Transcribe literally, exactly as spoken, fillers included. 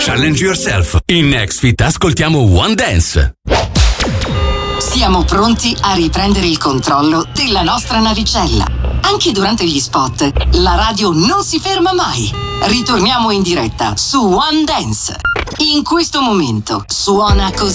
Challenge yourself. In Next Fit ascoltiamo One Dance. Siamo pronti a riprendere il controllo della nostra navicella. Anche durante gli spot, la radio non si ferma mai. Ritorniamo in diretta su One Dance. In questo momento suona così.